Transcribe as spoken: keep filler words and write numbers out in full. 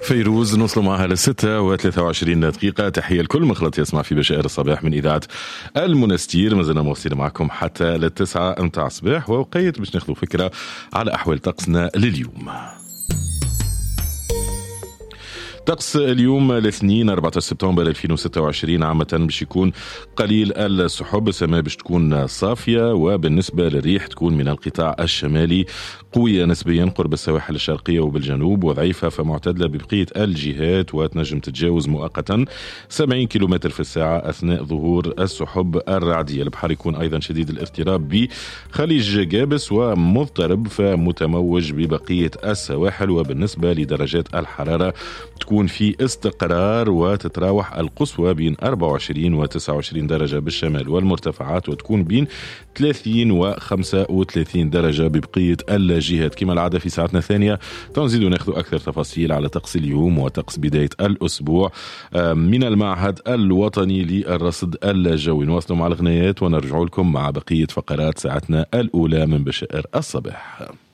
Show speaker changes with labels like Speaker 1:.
Speaker 1: فيروز نوصل معها لستة وثلاثة وعشرين دقيقة. تحية لكل مخلط يسمع في بشائر الصباح من إذاعة المنستير. ما زلنا موصلين معكم حتى للتسعة متاع الصباح، ووقيت باش ناخذوا فكرة على أحوال طقسنا لليوم. طقس اليوم الاثنين أربعة عشر سبتمبر ألفين وستة وعشرين عامة باش يكون قليل السحب، السماء باش تكون صافية، وبالنسبة للريح تكون من القطاع الشمالي قوية نسبيا قرب السواحل الشرقية وبالجنوب، وضعيفة فمعتدلة ببقية الجهات، وتنجم تتجاوز مؤقتا سبعين كيلومتر في الساعة أثناء ظهور السحب الرعدية. البحر يكون أيضا شديد الاضطراب بخليج جابس ومضطرب فمتموج ببقية السواحل، وبالنسبة لدرجات الحرارة تكون في استقرار وتتراوح القصوى بين أربعة وعشرين و تسعة وعشرين درجة بالشمال والمرتفعات، وتكون بين ثلاثين و خمسة وثلاثين درجة ببقية الجهات. كما العادة في ساعتنا الثانية تنزيد وناخذ أكثر تفاصيل على طقس اليوم وطقس بداية الأسبوع من المعهد الوطني للرصد الجوي. نواصل مع الغنيات ونرجع لكم مع بقية فقرات ساعتنا الأولى من بشائر الصباح.